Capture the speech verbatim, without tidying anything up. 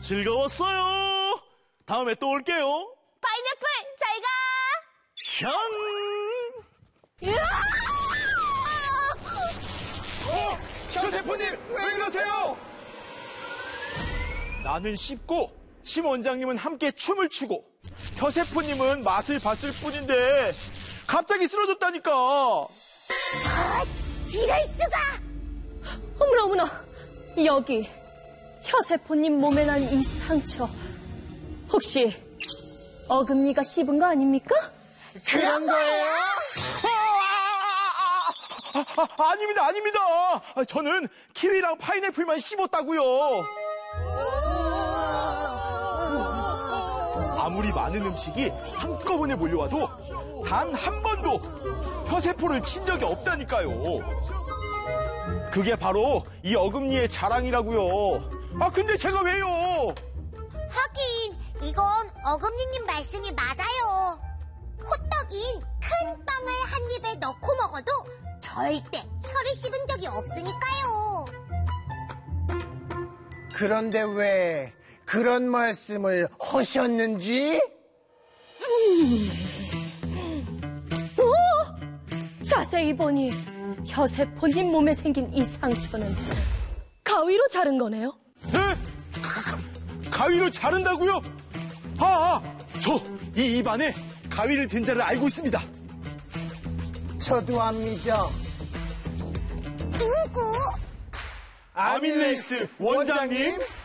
즐거웠어요. 다음에 또 올게요. 파인애플 잘 가. 향. 어, 현세포님 왜 이러세요? 나는 씹고 심 원장님은 함께 춤을 추고 현세포님은 맛을 봤을 뿐인데 갑자기 쓰러졌다니까. 아, 이럴 수가. 어머나 어머나, 여기 혀세포님 몸에 난 이 상처 혹시 어금니가 씹은 거 아닙니까? 그런 거예요? 아, 아, 아, 아닙니다, 아닙니다. 저는 키위랑 파인애플만 씹었다고요. 아무리 많은 음식이 한꺼번에 몰려와도 단 한 번도 혀세포를 친 적이 없다니까요. 그게 바로 이 어금니의 자랑이라고요. 아, 근데 제가 왜요? 하긴 이건 어금니님 말씀이 맞아요. 호떡인 큰 빵을 한 입에 넣고 먹어도 절대 혀를 씹은 적이 없으니까요. 그런데 왜 그런 말씀을 하셨는지? 오! 자세히 보니 혀세포님 몸에 생긴 이 상처는 가위로 자른 거네요. 네? 가위로 자른다고요? 아, 아 저 이 입안에 가위를 든 자를 알고 있습니다. 저도 압니다. 누구? 아밀레이스 원장님?